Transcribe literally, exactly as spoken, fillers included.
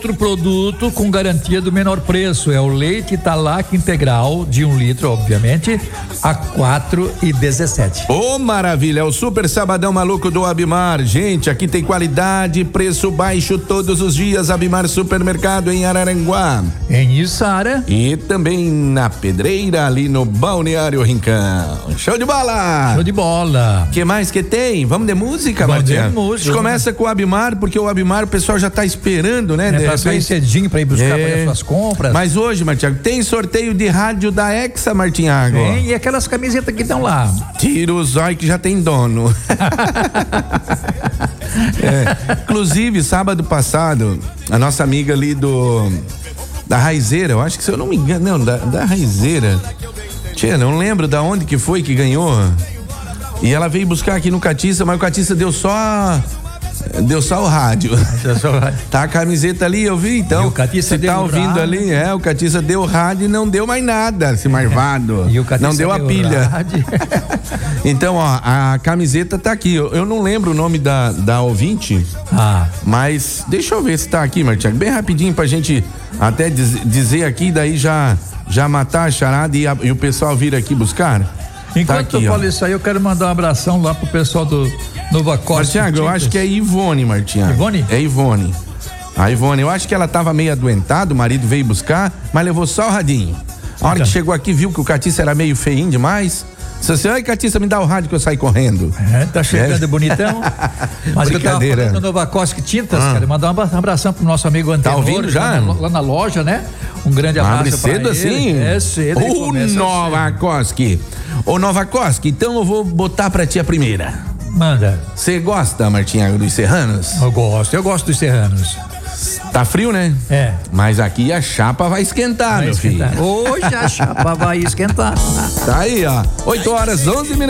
Outro produto com garantia do menor preço é o leite Italac integral de um litro, obviamente, a quatro e dezessete. Ô, maravilha, é o super sabadão maluco do Abimar. Gente, aqui tem qualidade, preço baixo todos os dias. Abimar Supermercado em Araranguá. Em Içara. E também na Pedreira, ali no Balneário Rincão. Show de bola! Show de bola. Que mais que tem? Vamos de música, Vamos de Martinha? música. A gente começa com o Abimar, porque o Abimar o pessoal já tá esperando, né? É pra sair cedinho pra ir buscar É. pra fazer suas compras. Mas hoje, Martinhago, tem sorteio de rádio da Hexa, Martinhago. Tem, e aquelas camisetas que estão lá. Tira o zóio que já tem dono. É. Inclusive, sábado passado, a nossa amiga ali do da Raizeira, eu acho que se eu não me engano, não, da, da Raizeira. Tia, não lembro da onde que foi que ganhou. E ela veio buscar aqui no Catiça, mas o Catiça deu só Deu só o rádio. Tá a camiseta ali, eu vi, então. E o Catiça você tá deu ouvindo rádio. ali, é, o Catiça deu o rádio e não deu mais nada, esse marvado. E o Catiça não deu a deu pilha. rádio. Então, ó, a camiseta tá aqui. Eu, eu não lembro o nome da, da ouvinte, Ah, mas deixa eu ver se tá aqui, Martinho. Bem rapidinho pra gente até diz, dizer aqui, daí já, já matar a charada e, a, e o pessoal vir aqui buscar. enquanto tá aqui, eu ó. falo isso aí, eu quero mandar um abração lá pro pessoal do Nova Costa. Martiago, eu acho que é Ivone, Martiago. Ivone? É Ivone. A Ivone, eu acho que ela tava meio adoentada, o marido veio buscar, mas levou só o radinho. A hora Então. que chegou aqui, viu que o Catiça era meio feinho demais. Disse assim: ai, Catiça, me dá o rádio que eu saio correndo. É, tá chegando É. bonitão. Mas eu tava Brincadeira. falando do Nova Costa Tintas, Ah. cara, mandar um abração pro nosso amigo Antenor. ouvindo já? Lá na, lá na loja, né? Um grande abraço Abre pra cedo ele. assim? É cedo. ele Ô, começa Nova cedo. Koski. Ô, Nova Koski, então eu vou botar pra ti a primeira. Manda. Você gosta, Martinhago, dos serranos? Eu gosto, eu gosto dos serranos. Tá frio, né? É. Mas aqui a chapa vai esquentar, Vai meu esquentar. filho. Hoje a chapa vai esquentar. Tá aí, ó. oito horas, onze minutos.